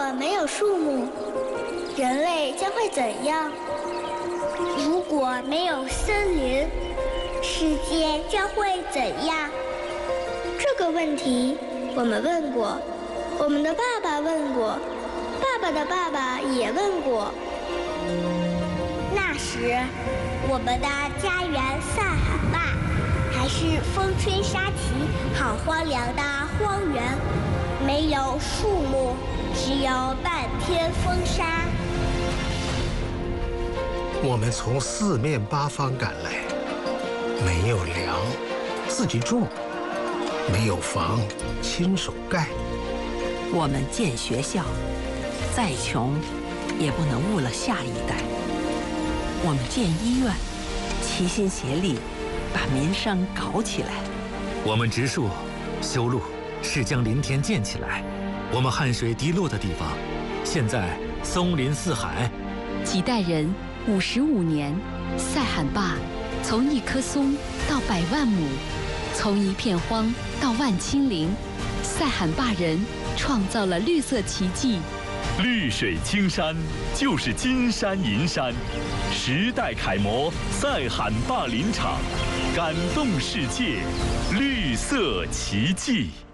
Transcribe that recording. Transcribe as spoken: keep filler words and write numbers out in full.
没有树木，人类将会怎样？如果没有森林，世界将会怎样？这个问题我们问过，我们的爸爸问过，爸爸的爸爸也问过。那时，我们的家园塞罕坝还是风吹沙起、好荒凉的荒原，没有树木，只有半片风沙。 我们从四面八方赶来，没有粮，自己种；没有房，亲手盖。 我们建学校，再穷也不能误了下一代。我们建医院，齐心协力把民生搞起来。 我们植树、修路，是将林田建起来。我们汗水滴落的地方，现在松林四海。 几代人，五十五年，塞罕坝从一棵松到百万亩，从一片荒到万顷林，塞罕坝人创造了绿色奇迹。 绿水青山就是金山银山，时代楷模塞罕坝林场，感动世界，绿色奇迹。